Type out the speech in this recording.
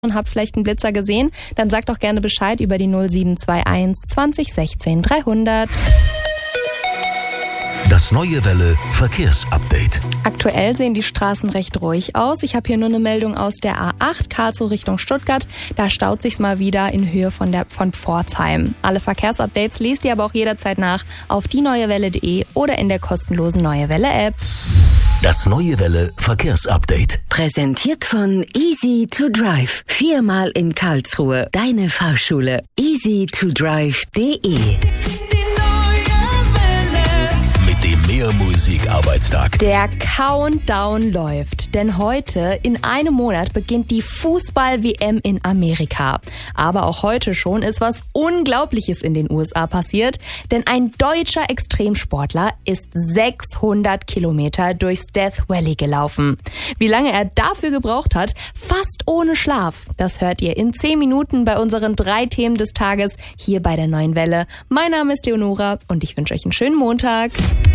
und habt vielleicht einen Blitzer gesehen, dann sagt doch gerne Bescheid über die 0721 20 16 300. Das Neue Welle Verkehrsupdate. Aktuell sehen die Straßen recht ruhig aus. Ich habe hier nur eine Meldung aus der A8 Karlsruhe Richtung Stuttgart. Da staut sich's mal wieder in Höhe von Pforzheim. Alle Verkehrsupdates lest ihr aber auch jederzeit nach auf dieneuewelle.de oder in der kostenlosen Neue Welle App. Das Neue Welle Verkehrsupdate. Präsentiert von Easy to Drive. 4-mal in Karlsruhe. Deine Fahrschule. easy2drive.de. Mehr Musik-Arbeitstag. Der Countdown läuft, denn heute in einem Monat beginnt die Fußball-WM in Amerika. Aber auch heute schon ist was Unglaubliches in den USA passiert, denn ein deutscher Extremsportler ist 600 Kilometer durchs Death Valley gelaufen. Wie lange er dafür gebraucht hat, fast ohne Schlaf, das hört ihr in 10 Minuten bei unseren 3 Themen des Tages hier bei der Neuen Welle. Mein Name ist Leonora und ich wünsche euch einen schönen Montag.